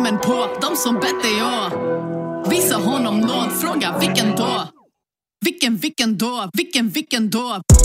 tummen på de som bett dig jag. Visa honom nåd, fråga vilken då? Vilken då? Vilken då?